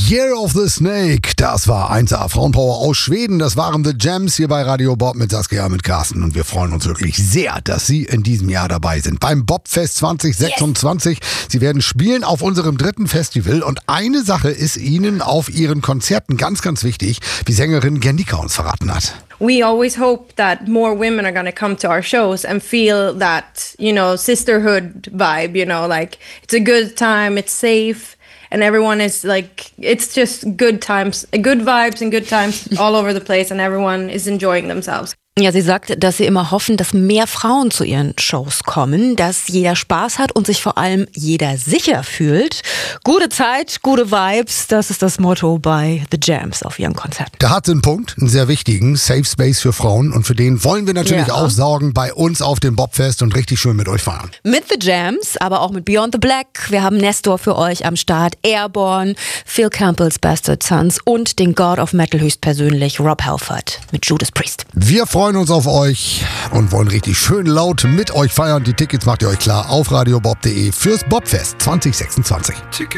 Year of the Snake, das war 1A Frauenpower aus Schweden. Das waren The Gems hier bei Radio Bob mit Saskia, mit Carsten. Und wir freuen uns wirklich sehr, dass Sie in diesem Jahr dabei sind. Beim Bobfest 2026. Yes. Sie werden spielen auf unserem 3. Festival. Und eine Sache ist Ihnen auf Ihren Konzerten ganz, ganz wichtig, wie Sängerin Gendika uns verraten hat. We always hope that more women are going to come to our shows and feel that, sisterhood vibe, like it's a good time, it's safe. And everyone is like, it's just good times, good vibes and good times all over the place and everyone is enjoying themselves. Ja, sie sagt, dass sie immer hoffen, dass mehr Frauen zu ihren Shows kommen, dass jeder Spaß hat und sich vor allem jeder sicher fühlt. Gute Zeit, gute Vibes, das ist das Motto bei The Gems auf ihren Konzerten. Da hat sie einen Punkt, einen sehr wichtigen, Safe Space für Frauen. Und für den wollen wir natürlich auch sorgen bei uns auf dem Bobfest und richtig schön mit euch feiern. Mit The Gems, aber auch mit Beyond the Black. Wir haben Nestor für euch am Start, Airborne, Phil Campbell's Bastard Sons und den God of Metal höchstpersönlich, Rob Halford mit Judas Priest. Wir freuen uns auf euch und wollen richtig schön laut mit euch feiern. Die Tickets macht ihr euch klar auf radiobob.de fürs Bobfest 2026.